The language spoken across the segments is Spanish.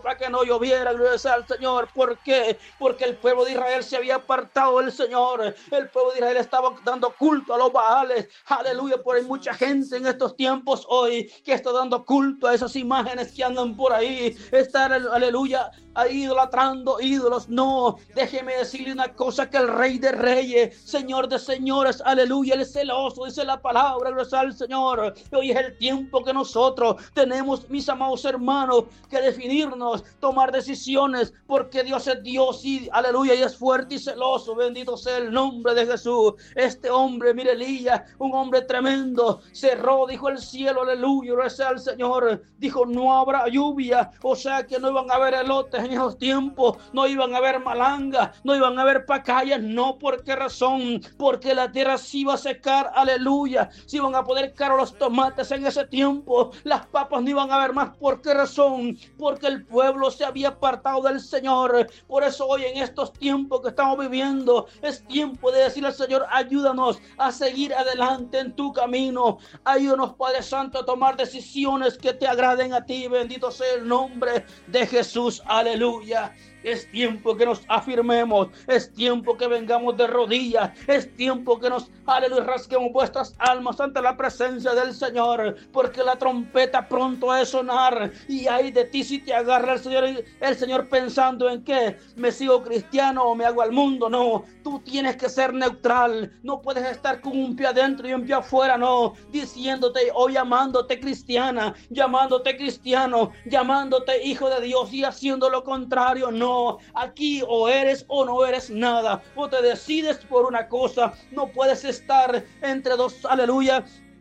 para que no lloviera, gloria sea al Señor. ¿Por qué? Porque el pueblo de Israel se había apartado del Señor. El pueblo de Israel estaba dando culto a los Baales. Aleluya, por hay mucha gente en estos tiempos hoy que está dando culto a esas imágenes que andan por ahí. Están, aleluya, idolatrando ídolos. No, déjeme decirle una cosa, que el Rey de Reyes, Señor de señores, aleluya, Él es celoso, dice la palabra, gloria al Señor. Hoy es el tiempo que nosotros tenemos, mis amados hermanos, que definirnos, tomar decisiones, porque Dios es Dios y aleluya, y es fuerte y celoso. Bendito sea el nombre de Jesús. Este hombre, mire, Elías, un hombre tremendo, cerró, dijo el cielo, aleluya, gloria al Señor. Dijo, no habrá lluvia, o sea que no iban a haber elotes en esos tiempos, no iban a haber malanga, no iban a haber pacayas. No, ¿por qué razón? Porque la tierra se iba a secar, aleluya, se iban a poder caer los tomates en ese tiempo, las papas no iban a haber más. ¿Por qué razón? Porque el pueblo se había apartado del Señor. Por eso hoy en estos tiempos que estamos viviendo, es tiempo de decirle al Señor, ayúdanos a seguir adelante en tu camino. Ayúdanos, Padre Santo, a tomar decisiones que te agraden a ti. Bendito sea el nombre de Jesús, aleluya. Es tiempo que nos afirmemos, es tiempo que vengamos de rodillas, es tiempo que nos, aleluya, rasquemos vuestras almas ante la presencia del Señor, porque la trompeta pronto a sonar, y hay de ti si te agarra el Señor pensando en que me sigo cristiano o me hago al mundo. No, tú tienes que ser neutral, no puedes estar con un pie adentro y un pie afuera, no, diciéndote o llamándote cristiana, llamándote cristiano, llamándote hijo de Dios y haciendo lo contrario. No, aquí o eres o no eres nada, o te decides por una cosa. No puedes estar entre dos, aleluya,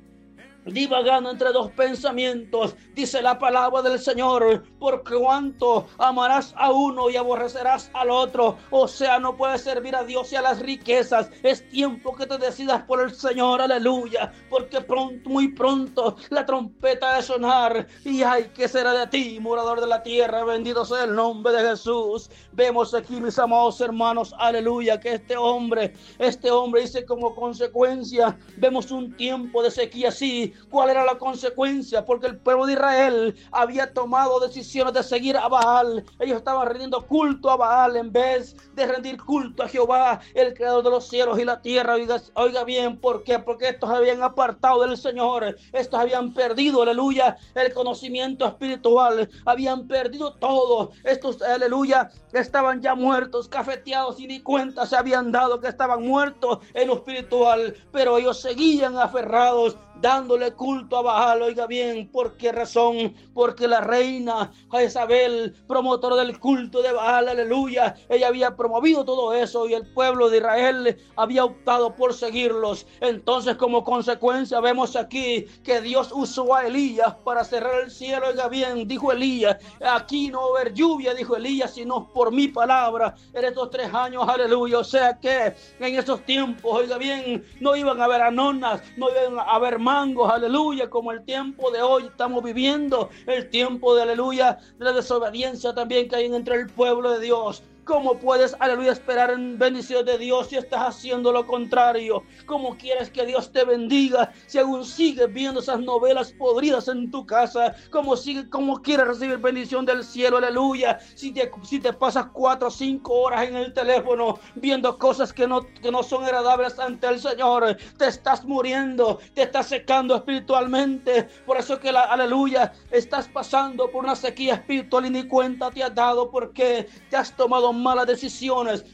divagando entre dos pensamientos. Dice la palabra del Señor, por cuanto amarás a uno y aborrecerás al otro. O sea, no puedes servir a Dios y a las riquezas. Es tiempo que te decidas por el Señor, aleluya, porque pronto, muy pronto, la trompeta ha de sonar, y ay, ¿qué será de ti, morador de la tierra? Bendito sea el nombre de Jesús. Vemos aquí, mis amados hermanos, aleluya, que este hombre dice, como consecuencia, vemos un tiempo de sequía. Sí, ¿cuál era la consecuencia? Porque el pueblo de Israel había tomado decisiones de seguir a Baal. Ellos estaban rendiendo culto a Baal en vez de rendir culto a Jehová, el creador de los cielos y la tierra. Oiga bien, ¿por qué? Porque estos habían apartado del Señor, estos habían perdido, aleluya, el conocimiento espiritual, habían perdido todo. Estos, aleluya, estaban ya muertos, cafeteados, y ni cuenta se habían dado que estaban muertos en lo espiritual, pero ellos seguían aferrados, dándole culto a Baal. Oiga bien, ¿por qué razón? Porque la reina Jezabel, promotora del culto de Baal, aleluya, ella había promovido todo eso, y el pueblo de Israel había optado por seguirlos. Entonces, como consecuencia, vemos aquí que Dios usó a Elías para cerrar el cielo. Oiga bien, dijo Elías, aquí no va a haber lluvia, dijo Elías, sino por mi palabra en estos 3 años, aleluya. O sea que en esos tiempos, oiga bien, no iban a haber anonas, no iban a haber mangos, aleluya, como el tiempo de hoy estamos viviendo, el tiempo de, aleluya, de la desobediencia también que hay entre el pueblo de Dios. ¿Cómo puedes, aleluya, esperar en bendición de Dios si estás haciendo lo contrario? ¿Cómo quieres que Dios te bendiga si aún sigues viendo esas novelas podridas en tu casa? ¿Cómo quieres recibir bendición del cielo, aleluya, si te pasas 4 o 5 horas en el teléfono viendo cosas que no son agradables ante el Señor? Te estás muriendo, te estás secando espiritualmente. Por eso que, aleluya, estás pasando por una sequía espiritual y ni cuenta te has dado, porque te has tomado malas decisiones,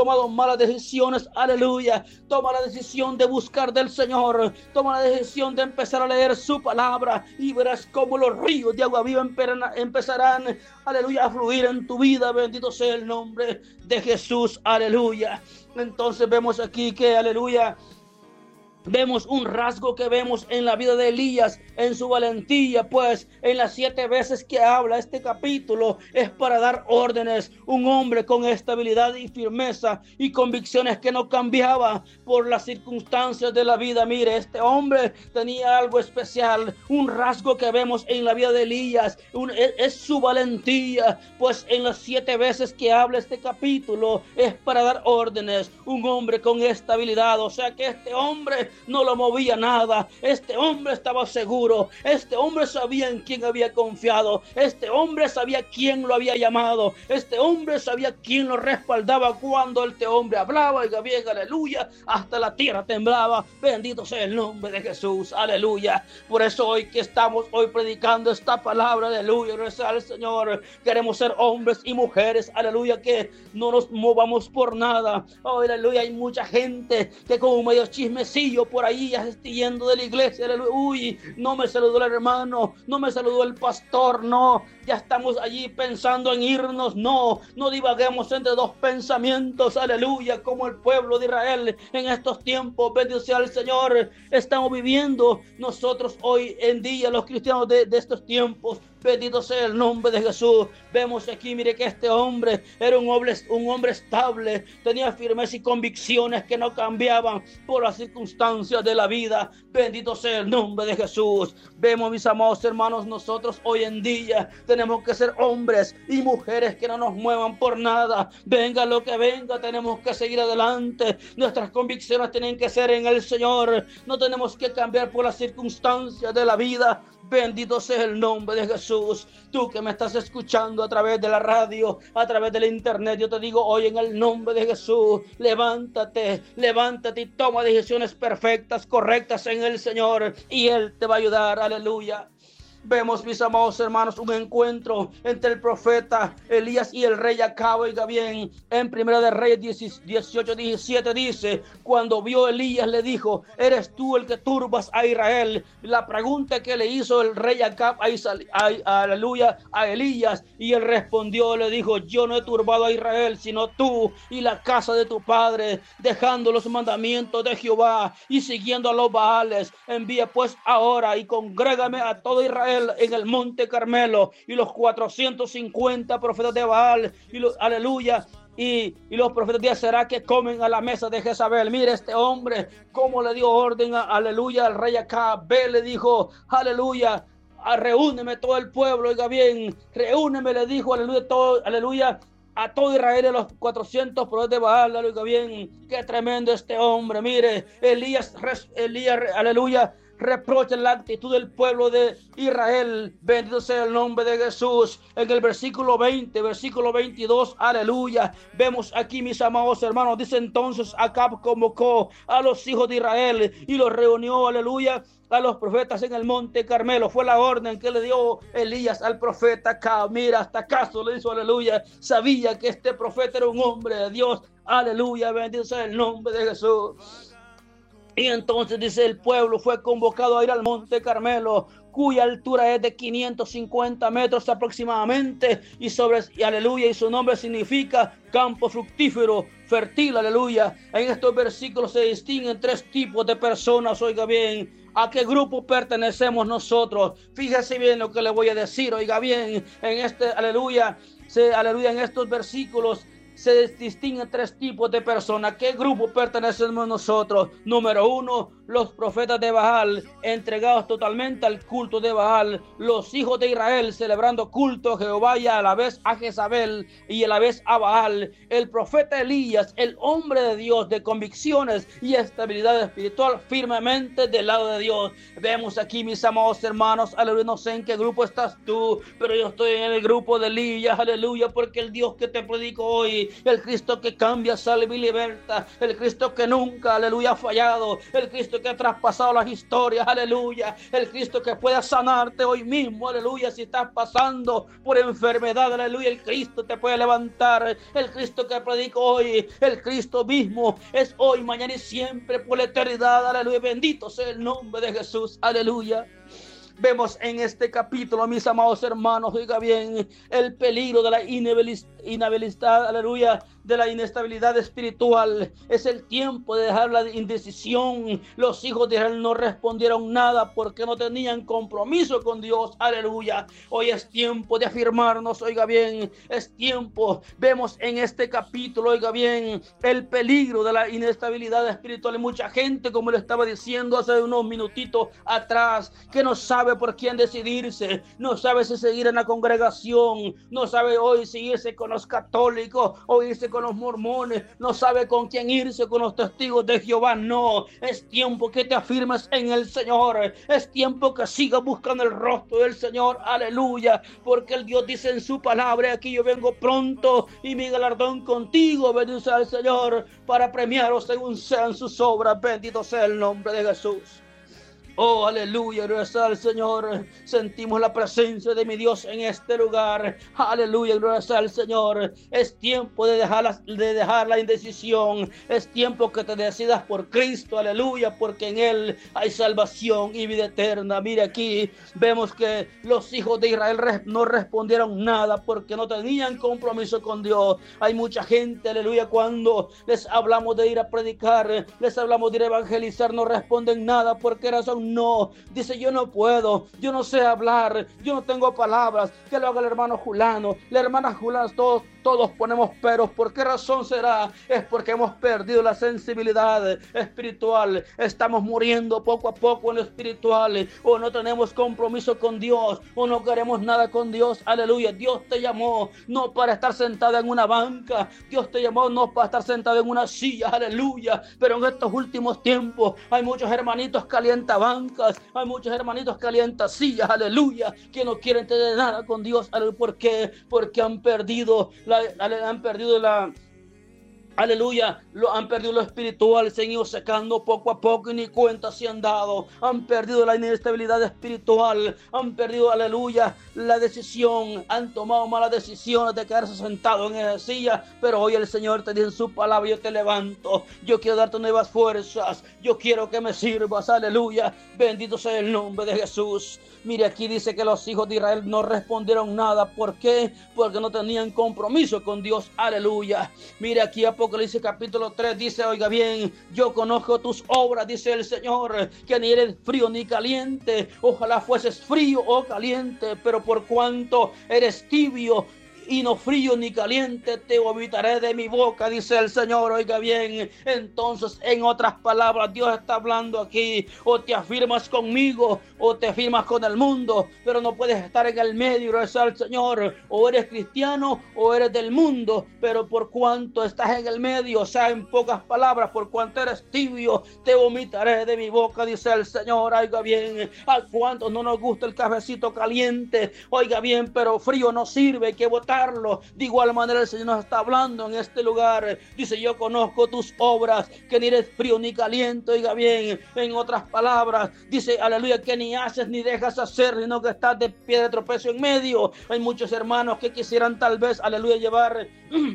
aleluya. Toma la decisión de buscar del Señor, toma la decisión de empezar a leer su palabra, y verás cómo los ríos de agua viva empezarán, aleluya, a fluir en tu vida. Bendito sea el nombre de Jesús, aleluya. Entonces vemos aquí que, aleluya, vemos un rasgo que vemos en la vida de Elías, en su valentía, pues en las 7 veces que habla este capítulo es para dar órdenes. Un hombre con estabilidad y firmeza y convicciones que no cambiaba por las circunstancias de la vida. Mire, este hombre tenía algo especial, un rasgo que vemos en la vida de Elías, es su valentía, pues en las 7 veces que habla este capítulo es para dar órdenes. Un hombre con estabilidad, o sea que este hombre no lo movía nada. Este hombre estaba seguro, este hombre sabía en quién había confiado, este hombre sabía quién lo había llamado, este hombre sabía quién lo respaldaba cuando este hombre hablaba. Y bien, aleluya, hasta la tierra temblaba. Bendito sea el nombre de Jesús, aleluya. Por eso hoy que estamos hoy predicando esta palabra, aleluya, gracias al Señor, queremos ser hombres y mujeres, aleluya, que no nos movamos por nada. Oh, aleluya, hay mucha gente que como medio chismecillo por ahí ya está yendo de la iglesia, aleluya. Uy, no me saludó el hermano, no me saludó el pastor, no, ya estamos allí pensando en irnos. No divaguemos entre dos pensamientos, aleluya, como el pueblo de Israel en estos tiempos. Bendito sea el Señor. Estamos viviendo nosotros hoy en día, los cristianos de estos tiempos. Bendito sea el nombre de Jesús. Vemos aquí, mire que este hombre era un hombre estable, tenía firmeza y convicciones que no cambiaban por las circunstancias de la vida. Bendito sea el nombre de Jesús. Vemos, mis amados hermanos, nosotros hoy en día tenemos que ser hombres y mujeres que no nos muevan por nada. Venga lo que venga, tenemos que seguir adelante. Nuestras convicciones tienen que ser en el Señor. No tenemos que cambiar por las circunstancias de la vida. Bendito sea el nombre de Jesús. Tú que me estás escuchando a través de la radio, a través del internet, yo te digo hoy en el nombre de Jesús, levántate y toma decisiones perfectas, correctas en el Señor, y Él te va a ayudar. Aleluya. Vemos, mis amados hermanos, un encuentro entre el profeta Elías y el rey Acab. Oiga bien, en Primera de Reyes 18:17 dice: cuando vio Elías le dijo: ¿eres tú el que turbas a Israel? La pregunta que le hizo el rey Acab aleluya, a Elías, y él respondió, le dijo: yo no he turbado a Israel, sino tú y la casa de tu padre, dejando los mandamientos de Jehová y siguiendo a los Baales. Envía pues ahora y congrégame a todo Israel en el monte Carmelo, y los 450 profetas de Baal, aleluya, y los profetas de Aserá que comen a la mesa de Jezabel. Mire este hombre cómo le dio orden aleluya, al rey Acab. Le dijo, aleluya, reúneme todo el pueblo. Oiga bien, reúneme, le dijo, aleluya, a todo Israel, a los 400 profetas de Baal. Oiga bien, qué tremendo este hombre. Mire, Elías, aleluya, reprocha la actitud del pueblo de Israel. Bendito sea el nombre de Jesús. En el versículo 20, versículo 22, aleluya, vemos aquí, mis amados hermanos, dice: entonces Acab convocó a los hijos de Israel y los reunió, aleluya, a los profetas en el monte Carmelo. Fue la orden que le dio Elías al profeta Acab. Mira, hasta acaso le hizo, aleluya, sabía que este profeta era un hombre de Dios. Aleluya, bendito sea el nombre de Jesús. Y entonces dice: el pueblo fue convocado a ir al monte Carmelo, cuya altura es de 550 metros aproximadamente, y aleluya, y su nombre significa campo fructífero, fértil, aleluya. En estos versículos se distinguen tres tipos de personas. Oiga bien, ¿a qué grupo pertenecemos nosotros? Fíjese bien lo que le voy a decir. Oiga bien, en aleluya, en estos versículos se distinguen tres tipos de personas. ¿A qué grupo pertenecemos nosotros? Número uno, los profetas de Baal, entregados totalmente al culto de Baal. Los hijos de Israel, celebrando culto a Jehová y a la vez a Jezabel y a la vez a Baal. El profeta Elías, el hombre de Dios, de convicciones y estabilidad espiritual, firmemente del lado de Dios. Vemos aquí, mis amados hermanos, aleluya, no sé en qué grupo estás tú, pero yo estoy en el grupo de Elías, aleluya, porque el Dios que te predico hoy, el Cristo que cambia, salva y liberta, el Cristo que nunca, aleluya, ha fallado, el Cristo que ha traspasado las historias, aleluya, el Cristo que pueda sanarte hoy mismo, aleluya, si estás pasando por enfermedad, aleluya, el Cristo te puede levantar. El Cristo que predico hoy, el Cristo mismo, es hoy, mañana y siempre, por la eternidad, aleluya, bendito sea el nombre de Jesús, aleluya. Vemos en este capítulo, mis amados hermanos, oiga bien, el peligro de la inhabilidad, aleluya, de la inestabilidad espiritual. Es el tiempo de dejar la indecisión. Los hijos de Israel no respondieron nada porque no tenían compromiso con Dios, aleluya. Hoy es tiempo de afirmarnos, oiga bien, es tiempo. Vemos en este capítulo, oiga bien, el peligro de la inestabilidad espiritual. Hay mucha gente, como le estaba diciendo hace unos minutitos atrás, que no sabe por quién decidirse, no sabe si seguir en la congregación, no sabe hoy si irse con los católicos o irse con los mormones, no sabe con quién irse, con los testigos de Jehová. No, es tiempo que te afirmes en el Señor, es tiempo que sigas buscando el rostro del Señor, aleluya, porque el Dios dice en su palabra: aquí yo vengo pronto y mi galardón contigo, bendito sea el Señor, para premiaros según sean sus obras. Bendito sea el nombre de Jesús. Oh, aleluya, gloria sea al Señor. Sentimos la presencia de mi Dios en este lugar. Aleluya, gloria sea al Señor. Es tiempo de dejar la indecisión. Es tiempo que te decidas por Cristo, aleluya, porque en Él hay salvación y vida eterna. Mire, aquí vemos que los hijos de Israel no respondieron nada porque no tenían compromiso con Dios. Hay mucha gente, aleluya, cuando les hablamos de ir a predicar, les hablamos de ir a evangelizar, no responden nada. ¿Por qué razón? No, dice: yo no puedo, yo no sé hablar, yo no tengo palabras, que lo haga el hermano Julano, la hermana Julano. Todos ponemos peros. ¿Por qué razón será? Es porque hemos perdido la sensibilidad espiritual, estamos muriendo poco a poco en lo espiritual, o no tenemos compromiso con Dios, o no queremos nada con Dios. Aleluya. Dios te llamó no para estar sentado en una banca, Dios te llamó no para estar sentado en una silla, aleluya. Pero en estos últimos tiempos hay muchos hermanitos calientabancas, hay muchos hermanitos calientasillas, aleluya, que no quieren tener nada con Dios. ¿Por qué? Porque han perdido aleluya, han perdido lo espiritual, se han ido secando poco a poco y ni cuenta se han dado. Han perdido la inestabilidad espiritual, han perdido, aleluya, la decisión, han tomado malas decisiones de quedarse sentado en esa silla. Pero hoy el Señor te dice en su palabra: yo te levanto, yo quiero darte nuevas fuerzas, yo quiero que me sirvas, aleluya. Bendito sea el nombre de Jesús. Mire, aquí dice que los hijos de Israel no respondieron nada. ¿Por qué? Porque no tenían compromiso con Dios, aleluya. Mire, aquí Apocalipsis capítulo 3 dice: oiga bien, yo conozco tus obras, dice el Señor, que ni eres frío ni caliente. Ojalá fueses frío o caliente, pero por cuanto eres tibio y no frío ni caliente, te vomitaré de mi boca, dice el Señor. Oiga bien, entonces, en otras palabras, Dios está hablando aquí: o te afirmas conmigo o te afirmas con el mundo, pero no puedes estar en el medio, dice el Señor. O eres cristiano o eres del mundo, pero por cuanto estás en el medio, o sea, en pocas palabras, por cuanto eres tibio, te vomitaré de mi boca, dice el Señor. Oiga bien, a cuántos no nos gusta el cafecito caliente, oiga bien, pero frío no sirve, hay que botar. De igual manera el Señor nos está hablando en este lugar. Dice: yo conozco tus obras, que ni eres frío ni caliente. Oiga bien, en otras palabras, dice, aleluya, que ni haces ni dejas hacer, sino que estás de pie de tropezo en medio. Hay muchos hermanos que quisieran tal vez, aleluya, llevar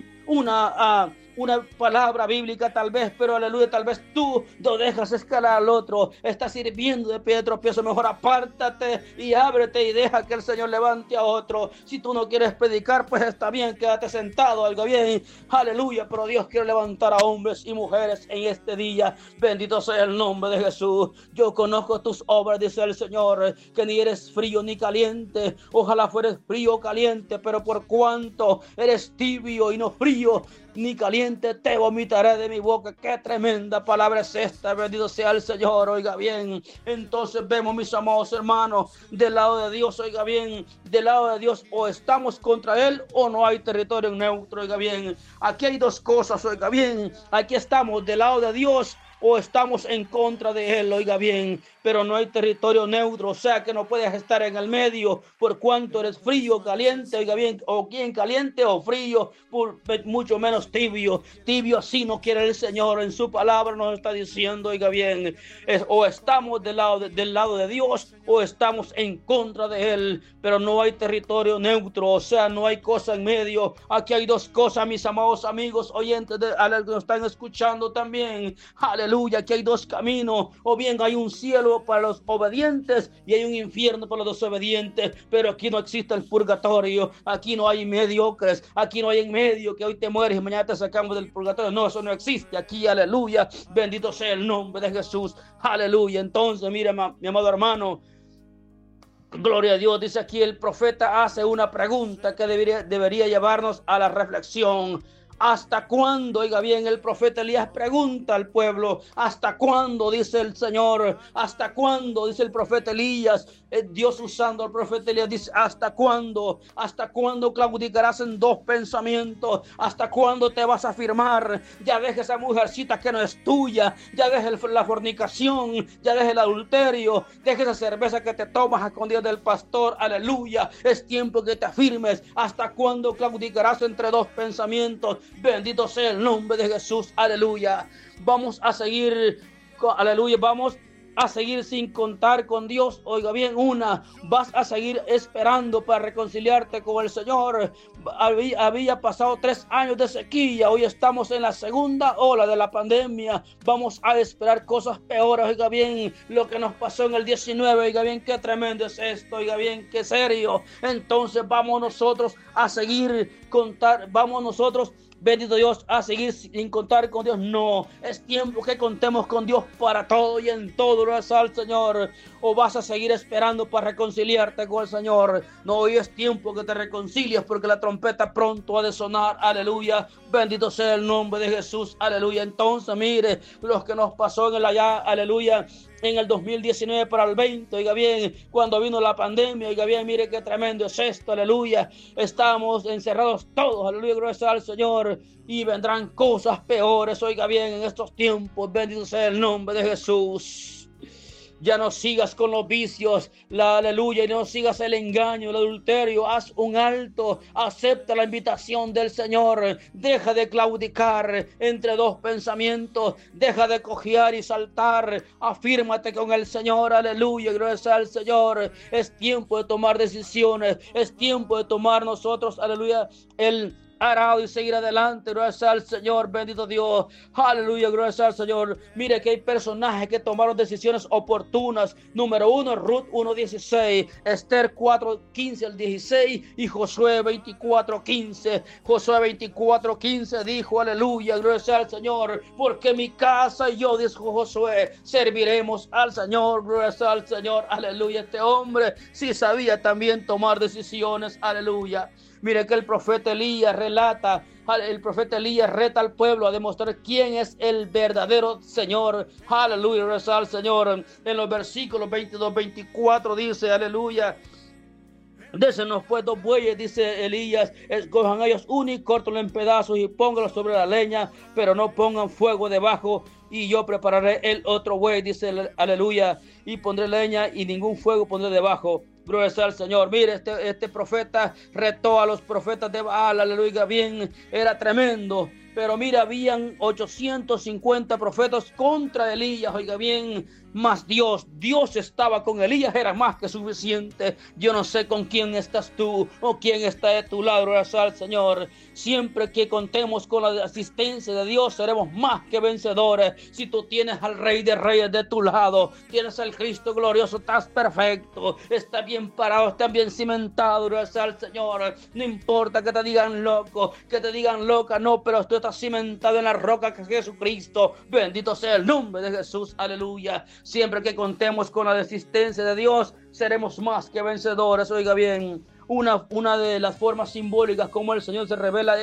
una palabra bíblica tal vez, pero aleluya, tal vez tú no dejas escalar al otro, estás sirviendo de pie de tropiezo. Mejor apártate y ábrete y deja que el Señor levante a otro. Si tú no quieres predicar, pues está bien, quédate sentado, algo bien, aleluya. Pero Dios quiere levantar a hombres y mujeres en este día. Bendito sea el nombre de Jesús. Yo conozco tus obras, dice el Señor, que ni eres frío ni caliente. Ojalá fueres frío o caliente, pero por cuanto eres tibio y no frío ni caliente, te vomitaré de mi boca. Qué tremenda palabra es esta. Bendito sea el Señor. Oiga bien, entonces vemos, mis amados hermanos, del lado de Dios, oiga bien, del lado de Dios, o estamos contra Él o no hay territorio neutro. Oiga bien, aquí hay dos cosas. Oiga bien, aquí estamos del lado de Dios o estamos en contra de Él, oiga bien, pero no hay territorio neutro, o sea que no puedes estar en el medio, por cuanto eres frío o caliente, oiga bien, o quien caliente o frío, mucho menos tibio. Tibio así no quiere el Señor. En su palabra nos está diciendo, oiga bien, o estamos del lado de Dios o estamos en contra de Él, pero no hay territorio neutro, o sea, no hay cosa en medio. Aquí hay dos cosas, mis amados amigos oyentes a los que nos están escuchando también, aleluya. Aquí hay dos caminos: o bien hay un cielo para los obedientes y hay un infierno para los desobedientes. Pero aquí no existe el purgatorio, aquí no hay mediocres, aquí no hay en medio que hoy te mueres y mañana te sacamos del purgatorio. No, eso no existe aquí, aleluya. Bendito sea el nombre de Jesús, aleluya. Entonces, mira, mi amado hermano, gloria a Dios. Dice aquí el profeta hace una pregunta que debería llevarnos a la reflexión. ¿Hasta cuándo? Oiga bien, el profeta Elías pregunta al pueblo, ¿hasta cuándo? Dice el Señor, ¿hasta cuándo? Dice el profeta Elías, Dios usando al profeta Elías, dice, ¿hasta cuándo? ¿Hasta cuándo claudicarás en dos pensamientos? ¿Hasta cuándo te vas a afirmar? Ya deja esa mujercita que no es tuya, ya deja la fornicación, ya deja el adulterio, deja esa cerveza que te tomas a escondidas del pastor, aleluya. Es tiempo que te afirmes. ¿Hasta cuándo claudicarás entre dos pensamientos? Bendito sea el nombre de Jesús, aleluya. Vamos a seguir, aleluya, vamos a seguir sin contar con Dios. Oiga bien, vas a seguir esperando para reconciliarte con el Señor. Había pasado 3 años de sequía, hoy estamos en la segunda ola de la pandemia. Vamos a esperar cosas peores. Oiga bien, lo que nos pasó en el 19, oiga bien, qué tremendo es esto, oiga bien, qué serio. Entonces vamos nosotros a seguir vamos nosotros, bendito Dios, a seguir sin contar con Dios. No, es tiempo que contemos con Dios para todo y en todo. Gracias al Señor. O vas a seguir esperando para reconciliarte con el Señor. No, hoy es tiempo que te reconcilies, porque la trompeta pronto ha de sonar. Aleluya. Bendito sea el nombre de Jesús. Aleluya. Entonces, mire, los que nos pasó en el allá, aleluya, en el 2019 para el 20, oiga bien, cuando vino la pandemia, oiga bien, mire qué tremendo es esto, aleluya. Estamos encerrados todos, aleluya, gracias al Señor, y vendrán cosas peores, oiga bien, en estos tiempos. Bendito sea el nombre de Jesús. Ya no sigas con los vicios, aleluya, y no sigas el engaño, el adulterio. Haz un alto, acepta la invitación del Señor. Deja de claudicar entre dos pensamientos, deja de cojear y saltar. Afírmate con el Señor, aleluya, gracias al Señor. Es tiempo de tomar decisiones, es tiempo de tomar nosotros, aleluya, el arado y seguir adelante. Gracias al Señor, bendito Dios, aleluya, gracias al Señor. Mire que hay personajes que tomaron decisiones oportunas. Número 1, Ruth 1:16, Esther 4:15 al 16 y Josué 24:15. Josué 24:15 dijo, aleluya, gracias al Señor, porque mi casa y yo, dijo Josué, serviremos al Señor. Gracias al Señor, aleluya. Este hombre sí sabía también tomar decisiones, aleluya. Mire que el profeta Elías reta al pueblo a demostrar quién es el verdadero Señor. Aleluya, gracias al Señor. En los versículos 22-24 dice, aleluya, désenos pues 2 bueyes, dice Elías, escojan ellos uno y córtenlo en pedazos y pónganlo sobre la leña, pero no pongan fuego debajo, y yo prepararé el otro buey, dice, aleluya, y pondré leña y ningún fuego pondré debajo. Gloria al Señor. Mire, este profeta retó a los profetas de Baal, aleluya, bien, era tremendo. Pero mira, habían 850 profetas contra Elías, oiga bien, más Dios estaba con Elías, era más que suficiente. Yo no sé con quién estás tú o quién está de tu lado, gracias al Señor. Siempre que contemos con la asistencia de Dios, seremos más que vencedores. Si tú tienes al Rey de Reyes de tu lado, tienes al Cristo glorioso, estás perfecto, estás bien parado, estás bien cimentado, gracias al Señor. No importa que te digan loco, que te digan loca, no, pero tú estás cimentado en la roca que es Jesucristo. Bendito sea el nombre de Jesús, aleluya. Siempre que contemos con la asistencia de Dios, seremos más que vencedores. Oiga bien, una de las formas simbólicas como el Señor se revela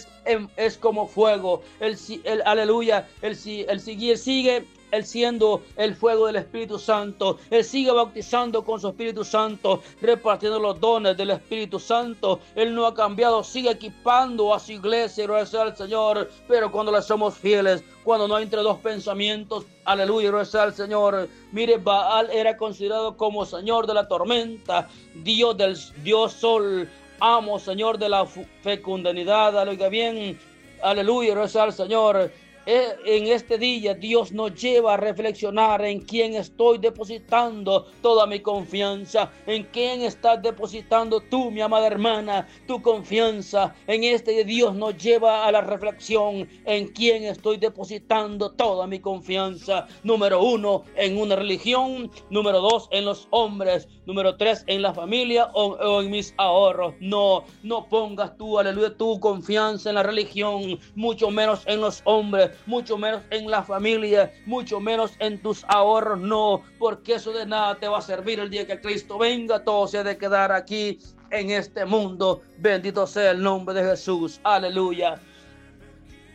es como fuego. Aleluya, Él sigue Él siendo el fuego del Espíritu Santo. Él sigue bautizando con su Espíritu Santo, repartiendo los dones del Espíritu Santo. Él no ha cambiado, sigue equipando a su iglesia, gracias al Señor. Pero cuando le somos fieles, cuando no hay entre dos pensamientos, aleluya, gracias al Señor. Mire, Baal era considerado como Señor de la tormenta, Dios sol, amo, Señor de la fecundidad, aleluya, bien, aleluya, gracias al Señor. En este día Dios nos lleva a reflexionar en quién estoy depositando toda mi confianza, en quién estás depositando tú, mi amada hermana, tu confianza. En este día Dios nos lleva a la reflexión en quién estoy depositando toda mi confianza. Número 1, en una religión. Número 2, en los hombres. Número 3, en la familia o en mis ahorros. No pongas tú, aleluya, tu confianza en la religión, mucho menos en los hombres, mucho menos en la familia, mucho menos en tus ahorros. No, porque eso de nada te va a servir el día que Cristo venga. Todo se ha de quedar aquí en este mundo. Bendito sea el nombre de Jesús, aleluya.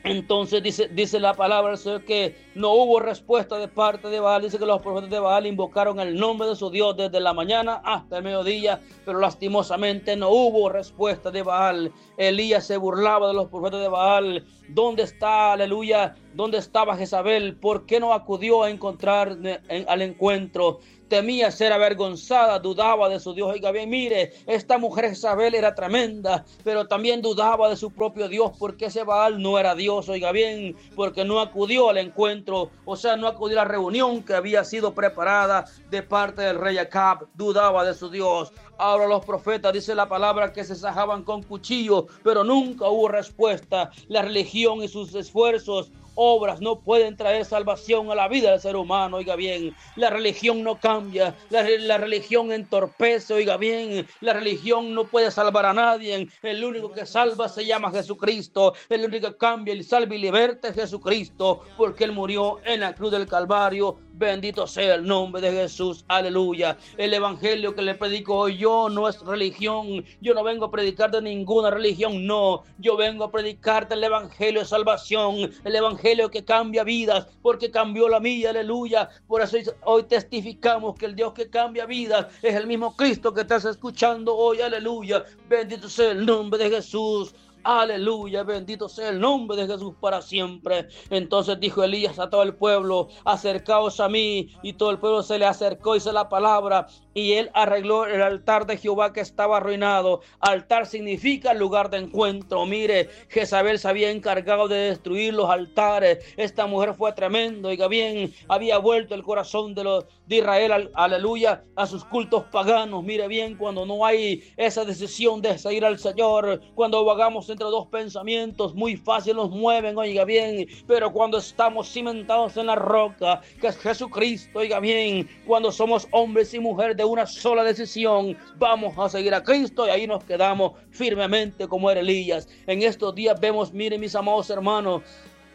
Entonces dice la palabra del Señor que no hubo respuesta de parte de Baal. Dice que los profetas de Baal invocaron el nombre de su Dios desde la mañana hasta el mediodía, pero lastimosamente no hubo respuesta de Baal. Elías se burlaba de los profetas de Baal. ¿Dónde está, aleluya? ¿Dónde estaba Jezabel? ¿Por qué no acudió a encontrar al encuentro? Temía ser avergonzada, dudaba de su Dios. Oiga bien, mire, esta mujer Jezabel era tremenda, pero también dudaba de su propio Dios, porque ese Baal no era Dios. Oiga bien, porque no acudió al encuentro, o sea, no acudió a la reunión que había sido preparada de parte del rey Acab. Dudaba de su Dios. Ahora los profetas, dice la palabra, que se sajaban con cuchillo, pero nunca hubo respuesta. La religión y sus esfuerzos, obras, no pueden traer salvación a la vida del ser humano. Oiga bien, la religión no cambia, la religión entorpece. Oiga bien, la religión no puede salvar a nadie. El único que salva se llama Jesucristo. El único que cambia, y salva y liberta es Jesucristo, porque Él murió en la cruz del Calvario. Bendito sea el nombre de Jesús, aleluya. El evangelio que le predico hoy yo no es religión. Yo no vengo a predicar de ninguna religión, no. Yo vengo a predicar del evangelio de salvación, el evangelio que cambia vidas, porque cambió la mía, aleluya. Por eso hoy testificamos que el Dios que cambia vidas es el mismo Cristo que estás escuchando hoy, aleluya. Bendito sea el nombre de Jesús. Aleluya, bendito sea el nombre de Jesús para siempre. Entonces dijo Elías a todo el pueblo: acercaos a mí. Y todo el pueblo se le acercó, dice la palabra, y él arregló el altar de Jehová que estaba arruinado. Altar significa lugar de encuentro. Mire, Jezabel se había encargado de destruir los altares. Esta mujer fue tremendo, oiga bien, había vuelto el corazón de Israel, aleluya, a sus cultos paganos. Mire bien, cuando no hay esa decisión de seguir al Señor, cuando vagamos entre dos pensamientos, muy fácil nos mueven, oiga bien, pero cuando estamos cimentados en la roca, que es Jesucristo, oiga bien, cuando somos hombres y mujeres de una sola decisión, vamos a seguir a Cristo, y ahí nos quedamos firmemente como era Elías. En estos días vemos, miren mis amados hermanos,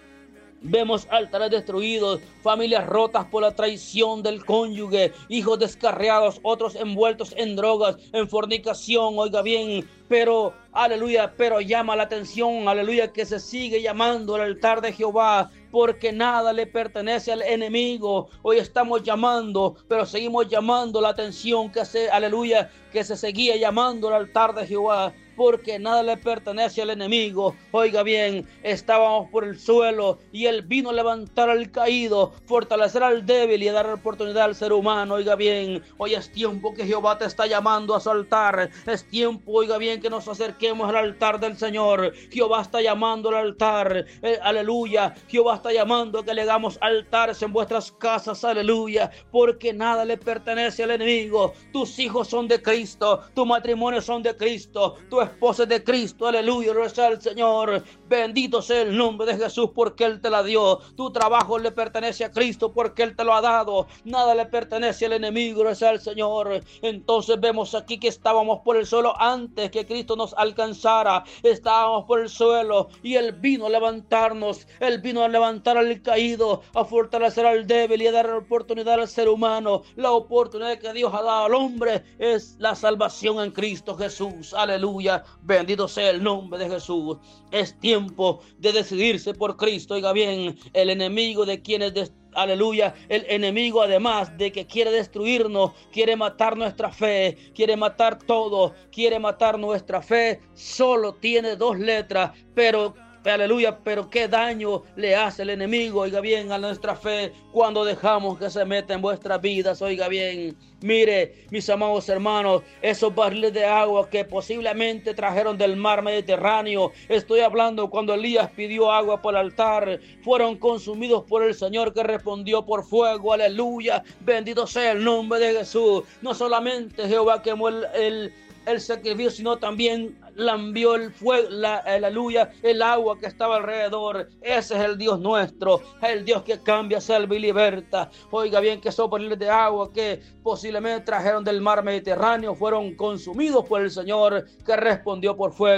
vemos altares destruidos, familias rotas por la traición del cónyuge, hijos descarriados, otros envueltos en drogas, en fornicación, oiga bien, pero, aleluya, pero llama la atención, aleluya, que se sigue llamando el altar de Jehová, porque nada le pertenece al enemigo. Hoy estamos llamando, pero seguimos llamando la atención aleluya, que se seguía llamando el altar de Jehová, porque nada le pertenece al enemigo. Oiga bien, estábamos por el suelo y Él vino a levantar al caído, fortalecer al débil y a dar oportunidad al ser humano. Oiga bien, hoy es tiempo que Jehová te está llamando a su altar. Es tiempo, oiga bien, que nos acerquemos al altar del Señor. Jehová está llamando al altar, aleluya. Jehová está llamando a que le hagamos altares en vuestras casas, aleluya, porque nada le pertenece al enemigo. Tus hijos son de Cristo, tu matrimonio son de Cristo, tu esposa es de Cristo, aleluya, gloria al Señor. Bendito sea el nombre de Jesús, porque Él te la dio. Tu trabajo le pertenece a Cristo, porque Él te lo ha dado. Nada le pertenece al enemigo, gloria al Señor. Entonces vemos aquí que estábamos por el suelo antes que Cristo nos alcanzara. Estábamos por el suelo y Él vino a levantarnos. Él vino a levantar al caído, a fortalecer al débil y a dar oportunidad al ser humano. La oportunidad que Dios ha dado al hombre es la salvación en Cristo Jesús, aleluya. Bendito sea el nombre de Jesús. Es tiempo de decidirse por Cristo. Oiga bien, el enemigo de quienes aleluya, el enemigo, además de que quiere destruirnos, quiere matar nuestra fe, quiere matar todo, quiere matar nuestra fe. Solo tiene dos letras, pero aleluya, pero qué daño le hace el enemigo, oiga bien, a nuestra fe cuando dejamos que se meta en vuestras vidas. Oiga bien, mire, mis amados hermanos, esos barriles de agua que posiblemente trajeron del mar Mediterráneo, estoy hablando cuando Elías pidió agua por el altar, fueron consumidos por el Señor, que respondió por fuego, aleluya. Bendito sea el nombre de Jesús. No solamente Jehová quemó el sacrificio, sino también lambió el fuego, aleluya, el agua que estaba alrededor. Ese es el Dios nuestro, el Dios que cambia, salva y liberta. Oiga bien, que esos barriles de agua que posiblemente trajeron del mar Mediterráneo fueron consumidos por el Señor, que respondió por fuego.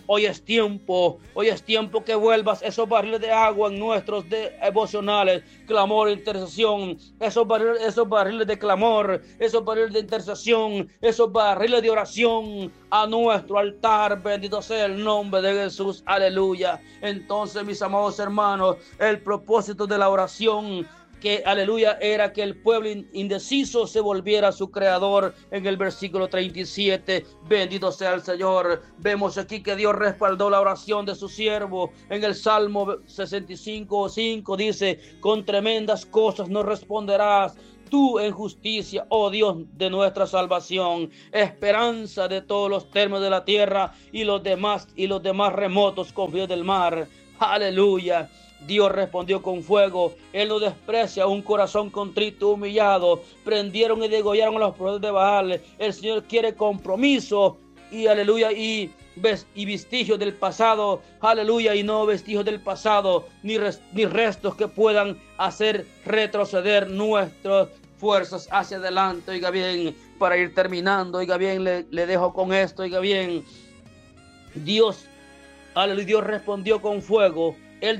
Hoy es tiempo que vuelvas esos barriles de agua en nuestros devocionales, clamor, intercesión, esos barriles de clamor, esos barriles de intercesión, esos barriles de oración a nuestro altar. Bendito sea el nombre de Jesús, aleluya. Entonces, mis amados hermanos, el propósito de la oración, que aleluya, era que el pueblo indeciso se volviera a su creador. En el versículo 37, bendito sea el Señor. Vemos aquí que Dios respaldó la oración de su siervo. En el Salmo 65:5 dice: con tremendas cosas nos responderás tú en justicia, oh Dios de nuestra salvación, esperanza de todos los términos de la tierra y los demás remotos confines del mar. Aleluya. Dios respondió con fuego. Él no desprecia un corazón contrito, humillado. Prendieron y degollaron a los profetas de Baal. El Señor quiere compromiso y aleluya, y vestigios del pasado, aleluya, y no vestigios del pasado, ni restos que puedan hacer retroceder nuestras fuerzas hacia adelante. Oiga bien, para ir terminando, oiga bien, le dejo con esto, oiga bien. Dios, aleluya, Dios respondió con fuego.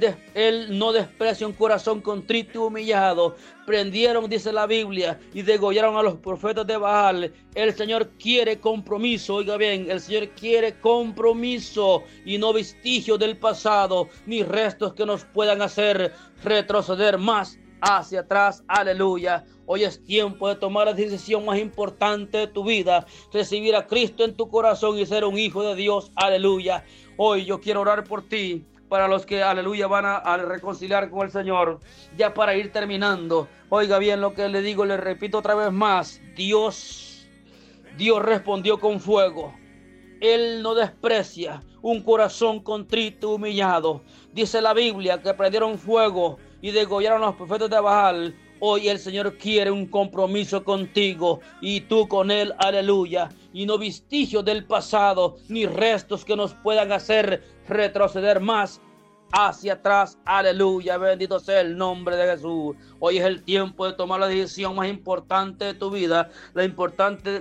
Él no desprecia un corazón contrito y humillado. Prendieron, dice la Biblia, y degollaron a los profetas de Baal. El Señor quiere compromiso, oiga bien, el Señor quiere compromiso y no vestigios del pasado, ni restos que nos puedan hacer retroceder más hacia atrás. Aleluya. Hoy es tiempo de tomar la decisión más importante de tu vida, recibir a Cristo en tu corazón y ser un hijo de Dios. Aleluya. Hoy yo quiero orar por ti, para los que, aleluya, van a reconciliar con el Señor. Ya para ir terminando, oiga bien lo que le digo, le repito otra vez más. Dios respondió con fuego. Él no desprecia un corazón contrito, humillado. Dice la Biblia que prendieron fuego y degollaron a los profetas de Baal. Hoy el Señor quiere un compromiso contigo y tú con Él, aleluya. Y no vestigios del pasado, ni restos que nos puedan hacer retroceder más hacia atrás. Aleluya, bendito sea el nombre de Jesús. Hoy es el tiempo de tomar la decisión más importante de tu vida. La importante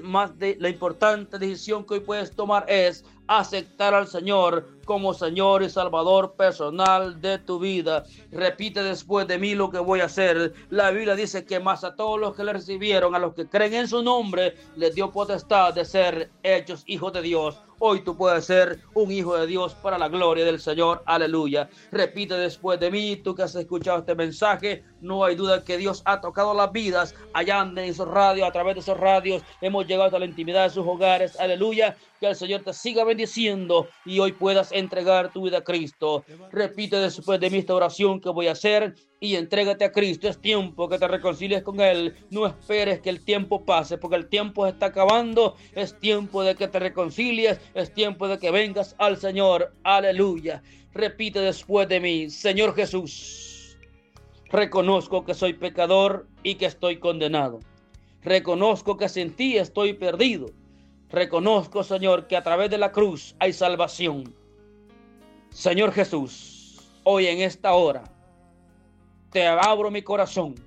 decisión que hoy puedes tomar es aceptar al Señor como Señor y Salvador personal de tu vida. Repite después de mí lo que voy a hacer. La Biblia dice que más a todos los que le recibieron, a los que creen en su nombre, les dio potestad de ser hechos hijos de Dios. Hoy tú puedes ser un hijo de Dios para la gloria del Señor. Aleluya. Repite después de mí, tú que has escuchado este mensaje. No hay duda que Dios ha tocado las vidas allá en esos radios, a través de esos radios. Hemos llegado a la intimidad de sus hogares. Aleluya. Que el Señor te siga bendiciendo y hoy puedas entregar tu vida a Cristo. Repite después de mí esta oración que voy a hacer y entrégate a Cristo. Es tiempo que te reconcilies con Él. No esperes que el tiempo pase, porque el tiempo está acabando. Es tiempo de que te reconcilies. Es tiempo de que vengas al Señor. Aleluya. Repite después de mí: Señor Jesús, reconozco que soy pecador y que estoy condenado. Reconozco que sin ti estoy perdido. Reconozco, Señor, que a través de la cruz hay salvación. Señor Jesús, hoy en esta hora te abro mi corazón.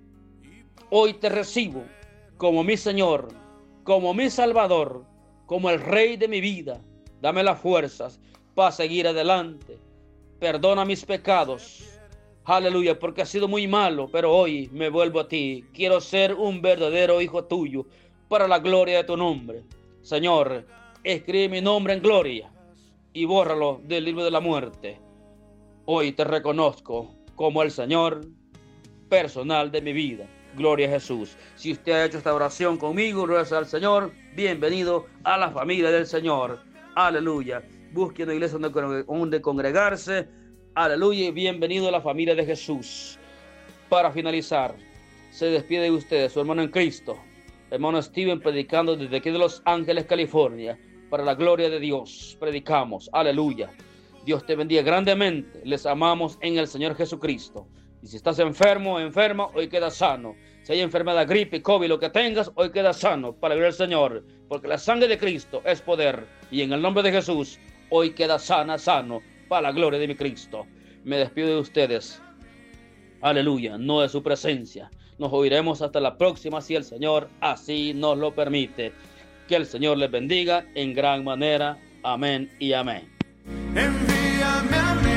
Hoy te recibo como mi Señor, como mi Salvador, como el Rey de mi vida. Dame las fuerzas para seguir adelante. Perdona mis pecados. Aleluya, porque he sido muy malo, pero hoy me vuelvo a ti. Quiero ser un verdadero hijo tuyo para la gloria de tu nombre. Señor, escribe mi nombre en gloria y bórralo del libro de la muerte. Hoy te reconozco como el Señor personal de mi vida. Gloria a Jesús. Si usted ha hecho esta oración conmigo, gracias al Señor, bienvenido a la familia del Señor. Aleluya. Busque una iglesia donde congregarse. Aleluya. Y bienvenido a la familia de Jesús. Para finalizar, se despide de ustedes su hermano en Cristo, hermano Steven, predicando desde aquí de Los Ángeles, California. Para la gloria de Dios, predicamos. Aleluya. Dios te bendiga grandemente. Les amamos en el Señor Jesucristo. Y si estás enfermo o enferma, hoy queda sano. Si hay enfermedad, gripe, COVID, lo que tengas, hoy queda sano. Para la gloria del Señor. Porque la sangre de Cristo es poder. Y en el nombre de Jesús, hoy queda sano. Para la gloria de mi Cristo. Me despido de ustedes. Aleluya. No de su presencia. Nos oiremos hasta la próxima, si el Señor así nos lo permite. Que el Señor les bendiga en gran manera. Amén y amén. envíame a mí.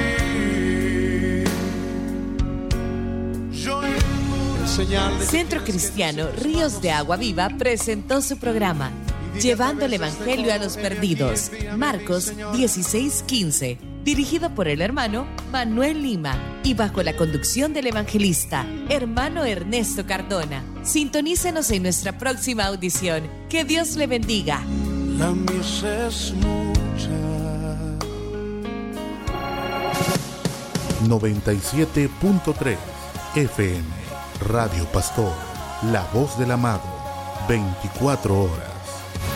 Centro Cristiano Ríos de Agua Viva presentó su programa Llevando el Evangelio a los Perdidos, Marcos 16:15, dirigido por el hermano Manuel Lima y bajo la conducción del evangelista hermano Ernesto Cardona. Sintonícenos en nuestra próxima audición. Que Dios le bendiga. La mies es mucha. 97.3 FM Radio Pastor, la voz del amado, 24 horas.